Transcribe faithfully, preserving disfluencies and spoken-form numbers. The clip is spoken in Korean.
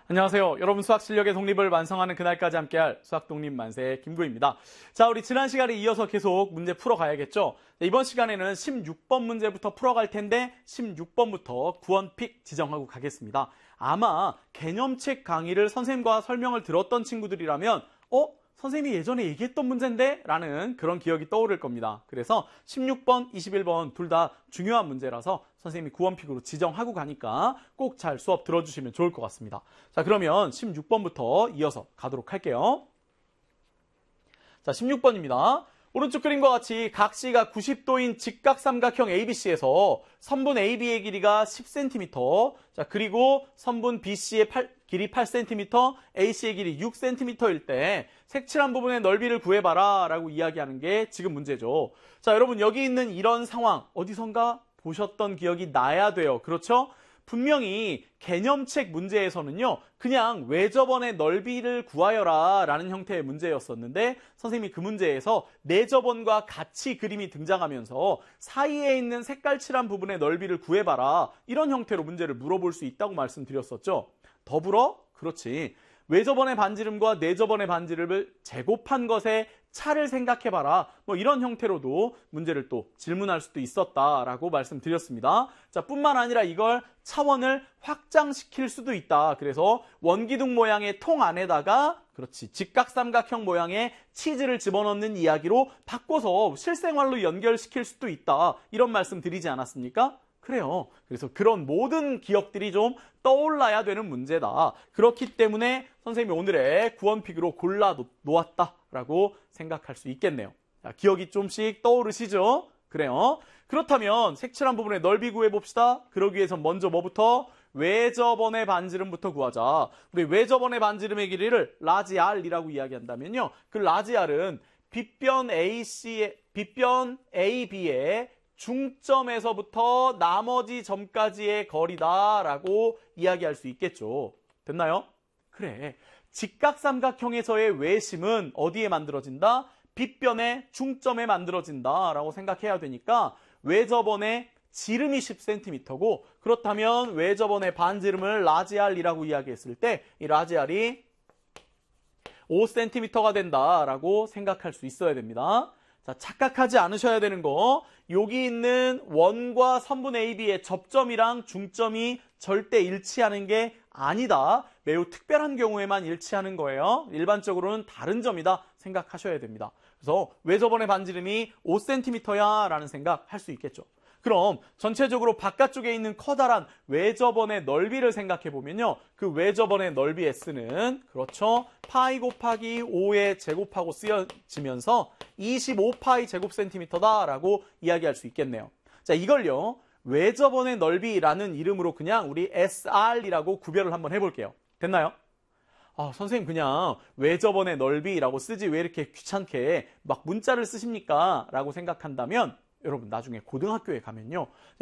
안녕하세요. 여러분 수학 실력의 독립을 완성하는 그날까지 함께할 수학 독립 만세 김구입니다. 자, 우리 지난 시간에 이어서 계속 문제 풀어가야겠죠. 네, 이번 시간에는 십육 번 문제부터 풀어갈 텐데 십육 번부터 구원픽 지정하고 가겠습니다. 아마 개념책 강의를 선생님과 설명을 들었던 친구들이라면 어? 선생님이 예전에 얘기했던 문제인데? 라는 그런 기억이 떠오를 겁니다. 그래서 십육 번, 이십일 번 둘 다 중요한 문제라서 선생님이 구원픽으로 지정하고 가니까 꼭 잘 수업 들어주시면 좋을 것 같습니다. 자, 그러면 십육 번부터 이어서 가도록 할게요. 자, 십육 번입니다. 오른쪽 그림과 같이 각 C가 구십 도인 직각삼각형 에이비씨에서 선분 에이비의 길이가 십 센티미터, 자, 그리고 선분 비씨의 팔, 길이 팔 센티미터, 에이씨의 길이 육 센티미터일 때 색칠한 부분의 넓이를 구해봐라 라고 이야기하는 게 지금 문제죠. 자, 여러분 여기 있는 이런 상황 어디선가 보셨던 기억이 나야 돼요. 그렇죠? 분명히 개념책 문제에서는요, 그냥 외접원의 넓이를 구하여라 라는 형태의 문제였었는데 선생님이 그 문제에서 내접원과 같이 그림이 등장하면서 사이에 있는 색깔 칠한 부분의 넓이를 구해봐라 이런 형태로 문제를 물어볼 수 있다고 말씀드렸었죠. 더불어 그렇지, 외접원의 반지름과 내접원의 반지름을 제곱한 것의 차를 생각해봐라 뭐 이런 형태로도 문제를 또 질문할 수도 있었다라고 말씀드렸습니다. 자, 뿐만 아니라 이걸 차원을 확장시킬 수도 있다. 그래서 원기둥 모양의 통 안에다가 그렇지 직각삼각형 모양의 치즈를 집어넣는 이야기로 바꿔서 실생활로 연결시킬 수도 있다. 이런 말씀 드리지 않았습니까? 그래요. 그래서 그런 모든 기억들이 좀 떠올라야 되는 문제다. 그렇기 때문에 선생님이 오늘의 구원픽으로 골라 놓았다라고 생각할 수 있겠네요. 자, 기억이 좀씩 떠오르시죠? 그래요. 그렇다면 색칠한 부분의 넓이 구해봅시다. 그러기 위해서 먼저 뭐부터? 외접원의 반지름부터 구하자. 우리 외접원의 반지름의 길이를 라지 R이라고 이야기한다면요. 그 라지 R은 빗변 에이씨의, 빗변 에이비의 중점에서부터 나머지 점까지의 거리다라고 이야기할 수 있겠죠. 됐나요? 그래. 직각삼각형에서의 외심은 어디에 만들어진다? 빗변의 중점에 만들어진다라고 생각해야 되니까 외접원의 지름이 십 센티미터고 그렇다면 외접원의 반지름을 라지 R이라고 이야기했을 때 이 라지 R이 오 센티미터가 된다라고 생각할 수 있어야 됩니다. 자, 착각하지 않으셔야 되는 거, 여기 있는 원과 선분 에이비의 접점이랑 중점이 절대 일치하는 게 아니다. 매우 특별한 경우에만 일치하는 거예요. 일반적으로는 다른 점이다 생각하셔야 됩니다. 그래서 외접원의 반지름이 오 센티미터야 라는 생각 할 수 있겠죠. 그럼 전체적으로 바깥쪽에 있는 커다란 외접원의 넓이를 생각해 보면요. 그 외접원의 넓이 S는 그렇죠. 파이 곱하기 오에 제곱하고 쓰여지면서 이십오 파이 제곱 센티미터다라고 이야기할 수 있겠네요. 자, 이걸요. 외접원의 넓이라는 이름으로 그냥 우리 에스알이라고 구별을 한번 해볼게요. 됐나요? 아, 선생님 그냥 외접원의 넓이라고 쓰지 왜 이렇게 귀찮게 막 문자를 쓰십니까? 라고 생각한다면 여러분 나중에 고등학교에 가면요.